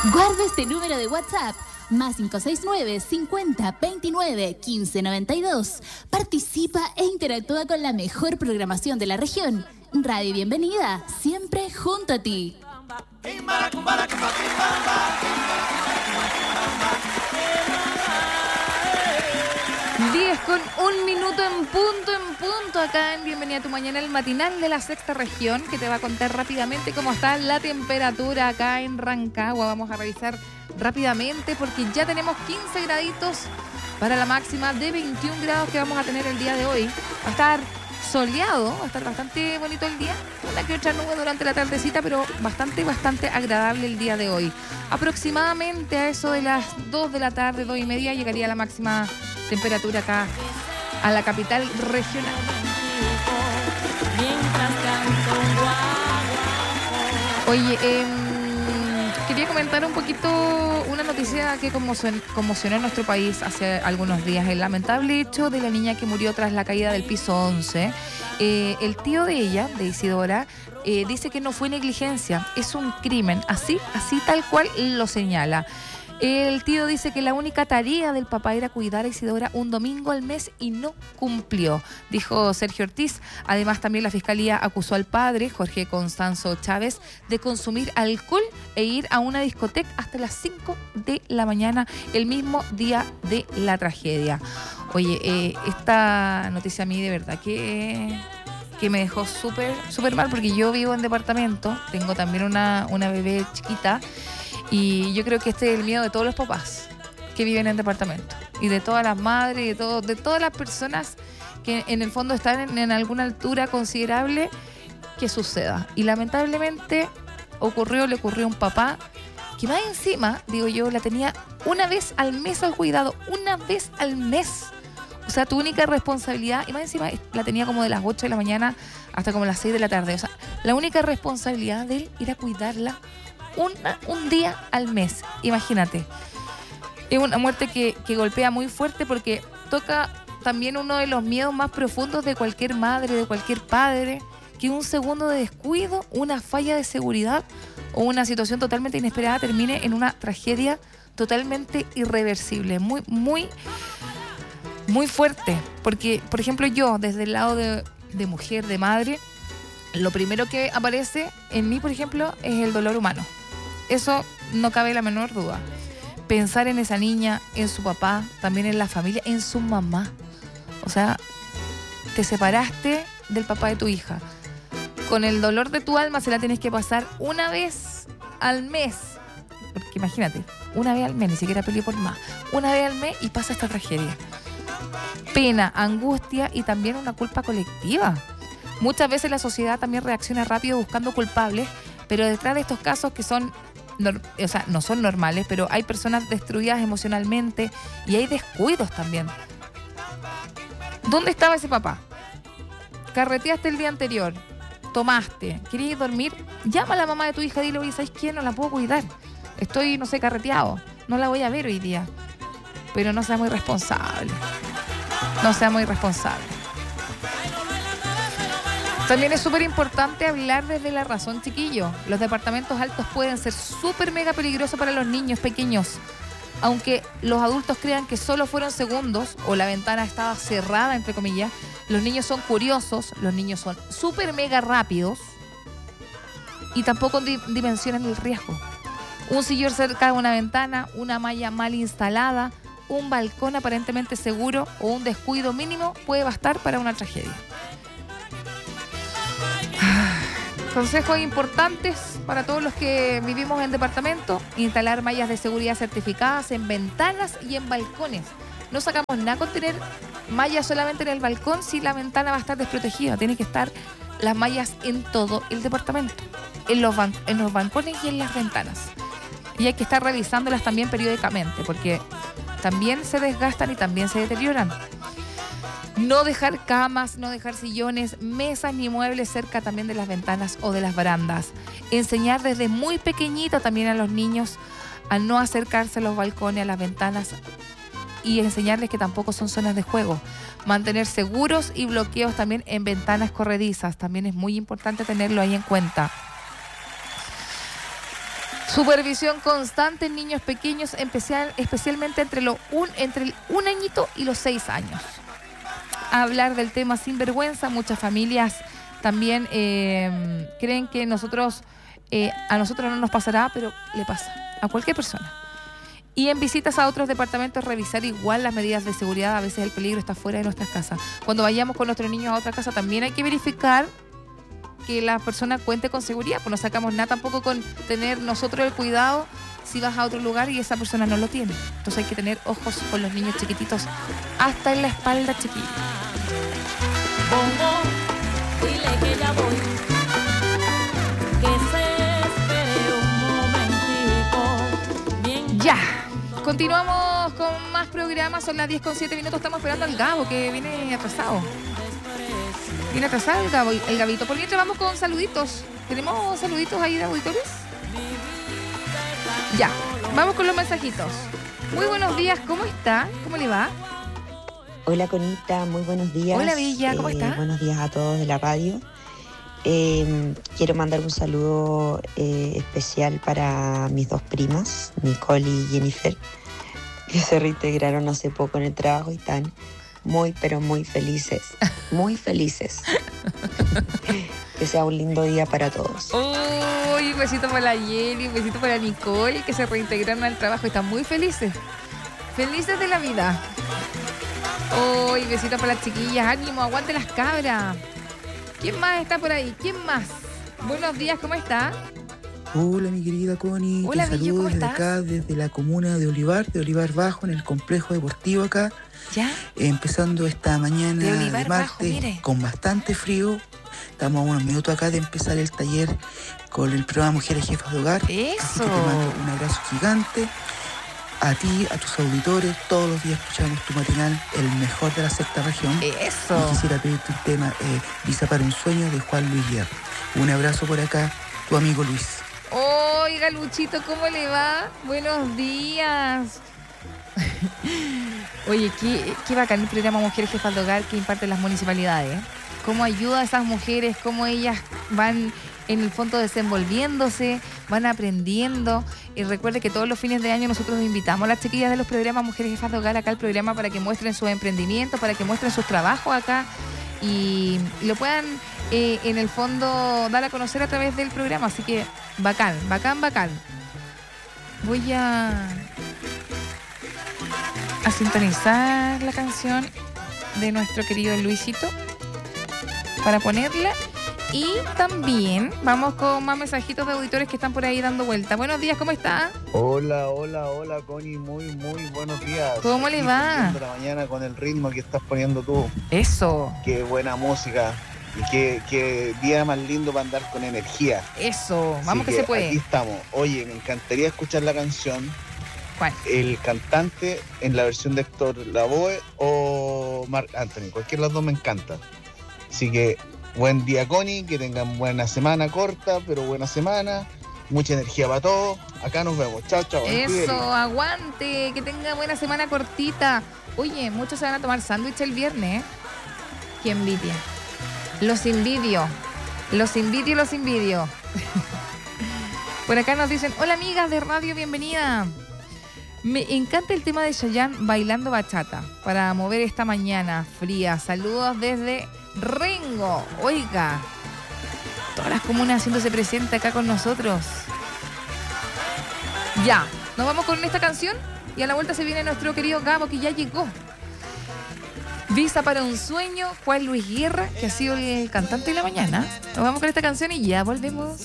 Guarda este número de WhatsApp, más 569 50 29 15 92. Participa e interactúa con la mejor programación de la región. Radio Bienvenida, siempre junto a ti. 10:01 en punto, acá en Bienvenida a tu Mañana, el matinal de la sexta región, que te va a contar rápidamente cómo está la temperatura acá en Rancagua. Vamos a revisar rápidamente porque ya tenemos 15 graditos para la máxima de 21 grados que vamos a tener el día de hoy. Va a estar soleado, va a estar bastante bonito el día, una que otra nube durante la tardecita, pero bastante agradable el día de hoy. Aproximadamente a eso de las 2 de la tarde, 2:30, llegaría la máxima temperatura acá a la capital regional. Oye, quería comentar un poquito una noticia que conmocionó a nuestro país hace algunos días. El lamentable hecho de la niña que murió tras la caída del piso 11. El tío de ella, de Isidora, dice que no fue negligencia, es un crimen, así tal cual lo señala. El tío dice que la única tarea del papá era cuidar a Isidora un domingo al mes y no cumplió, dijo Sergio Ortiz. Además, también la fiscalía acusó al padre, Jorge Constanzo Chávez, de consumir alcohol e ir a una discoteca hasta las 5 de la mañana, el mismo día de la tragedia. Oye, esta noticia a mí de verdad que me dejó súper mal, porque yo vivo en departamento, tengo también una bebé chiquita. Y yo creo que este es el miedo de todos los papás que viven en departamento y de todas las madres, de todas las personas que en el fondo están en alguna altura considerable que suceda. Y lamentablemente le ocurrió a un papá que más encima, digo yo, la tenía una vez al mes al cuidado, una vez al mes. O sea, tu única responsabilidad, y más encima la tenía como de las 8 de la mañana hasta como las 6 de la tarde. O sea, la única responsabilidad de él era cuidarla un día al mes. Imagínate. Es una muerte que golpea muy fuerte porque toca también uno de los miedos más profundos de cualquier madre, de cualquier padre, que un segundo de descuido, una falla de seguridad o una situación totalmente inesperada termine en una tragedia totalmente irreversible. Muy fuerte. Porque, por ejemplo, yo, desde el lado de mujer, de madre, lo primero que aparece en mí, por ejemplo, es el dolor humano. Eso no cabe la menor duda. Pensar en esa niña, en su papá, también en la familia, en su mamá. O sea, te separaste del papá de tu hija. Con el dolor de tu alma se la tienes que pasar una vez al mes. Porque imagínate, una vez al mes, ni siquiera peleé por más. Una vez al mes y pasa esta tragedia. Pena, angustia y también una culpa colectiva. Muchas veces la sociedad también reacciona rápido buscando culpables, pero detrás de estos casos que son, no son normales, pero hay personas destruidas emocionalmente y hay descuidos también. ¿Dónde estaba ese papá? Carreteaste el día anterior, tomaste, querías dormir, llama a la mamá de tu hija, dile, oye, ¿sabes qué? No la puedo cuidar. Estoy, carreteado, no la voy a ver hoy día. Pero no sea muy responsable. No sea muy responsable. También es súper importante hablar desde la razón, chiquillo. Los departamentos altos pueden ser súper mega peligrosos para los niños pequeños. Aunque los adultos crean que solo fueron segundos o la ventana estaba cerrada, entre comillas, los niños son curiosos, los niños son súper mega rápidos y tampoco dimensionan el riesgo. Un sillón cerca de una ventana, una malla mal instalada, un balcón aparentemente seguro o un descuido mínimo puede bastar para una tragedia. Consejos importantes para todos los que vivimos en departamento: instalar mallas de seguridad certificadas en ventanas y en balcones. No sacamos nada con tener mallas solamente en el balcón si la ventana va a estar desprotegida. Tienen que estar las mallas en todo el departamento, en los balcones y en las ventanas. Y hay que estar revisándolas también periódicamente, porque también se desgastan y también se deterioran. No dejar camas, no dejar sillones, mesas ni muebles cerca también de las ventanas o de las barandas. Enseñar desde muy pequeñito también a los niños a no acercarse a los balcones, a las ventanas, y enseñarles que tampoco son zonas de juego. Mantener seguros y bloqueos también en ventanas corredizas. También es muy importante tenerlo ahí en cuenta. Supervisión constante en niños pequeños, especialmente entre el 1 añito y los 6 años. Hablar del tema sin vergüenza. Muchas familias también creen que a nosotros no nos pasará, pero le pasa a cualquier persona. Y en visitas a otros departamentos, revisar igual las medidas de seguridad. A veces el peligro está fuera de nuestras casas. Cuando vayamos con nuestros niños a otra casa, también hay que verificar que la persona cuente con seguridad, pues no sacamos nada tampoco con tener nosotros el cuidado si vas a otro lugar y esa persona no lo tiene. Entonces hay que tener ojos con los niños chiquititos hasta en la espalda, chiquillos. Bongo, dile que ya voy, que se espere un momentico. Bien. Ya, continuamos con más programas, son las 10:07, estamos esperando al Gabo que viene atrasado. Viene atrasado el Gabito. Por mientras vamos con saluditos. ¿Tenemos saluditos ahí de auditores? Ya, vamos con los mensajitos. Muy buenos días, ¿cómo está? ¿Cómo le va? Hola Conita, muy buenos días. Hola Bella, ¿cómo está? Buenos días a todos de la radio. Quiero mandar un saludo especial para mis 2 primas, Nicole y Jennifer, que se reintegraron hace poco en el trabajo y están muy, pero muy felices. Muy felices. Que sea un lindo día para todos. Uy, un besito para la Jenny, un besito para Nicole, que se reintegraron al trabajo y están muy felices. Felices de la vida. Uy, besito para las chiquillas. Ánimo, aguante las cabras. ¿Quién más está por ahí? ¿Quién más? Buenos días, ¿cómo está? Hola, mi querida Connie. Hola, te Billo, saludo ¿cómo desde estás? acá, desde la comuna de Olivar Bajo, en el complejo deportivo acá. ¿Ya? Empezando esta mañana De Olivar de Bajo, martes, mire. con bastante frío. Estamos a unos minutos acá de empezar el taller con el programa Mujeres Jefas de Hogar. Eso. Así que te mando un abrazo gigante. A ti, a tus auditores, todos los días escuchamos tu matinal, el mejor de la sexta región. Eso. Y quisiera pedirte un tema, Visa para un sueño, de Juan Luis Guerra. Un abrazo por acá, tu amigo Luis. Oiga, Luchito, ¿cómo le va? Buenos días. Oye, qué bacán el programa Mujeres Jefas de Hogar que imparten las municipalidades. Cómo ayuda a esas mujeres, cómo ellas van en el fondo desenvolviéndose, van aprendiendo. Y recuerde que todos los fines de año nosotros invitamos a las chiquillas de los programas Mujeres Jefas de Hogar acá al programa para que muestren sus emprendimientos, para que muestren sus trabajos acá y lo puedan en el fondo dar a conocer a través del programa. Así que bacán. Voy a sintonizar la canción de nuestro querido Luisito para ponerla. Y también vamos con más mensajitos de auditores que están por ahí dando vuelta. Buenos días, ¿cómo está? Hola, Connie, muy buenos días. ¿Cómo le va? De la mañana con el ritmo que estás poniendo tú. Eso. Qué buena música y qué día más lindo para andar con energía. Eso, vamos Así que se puede. Aquí estamos. Oye, me encantaría escuchar la canción. ¿Cuál? El cantante en la versión de Héctor Lavoe o Marc Anthony. Cualquiera de los dos me encanta. Así que buen día, Connie, que tengan buena semana corta, pero buena semana. Mucha energía para todos. Acá nos vemos. Chao. Eso, aguante, que tenga buena semana cortita. Oye, muchos se van a tomar sándwich el viernes, ¿eh? Qué envidia. Los envidio. Por acá nos dicen, hola amigas de radio, bienvenida. Me encanta el tema de Chayanne bailando bachata para mover esta mañana fría. Saludos desde Rengo. Oiga, todas las comunas haciéndose presente acá con nosotros. Ya, nos vamos con esta canción y a la vuelta se viene nuestro querido Gabo que ya llegó. Visa para un sueño, Juan Luis Guerra, que ha sido el cantante de la mañana. Nos vamos con esta canción y ya volvemos.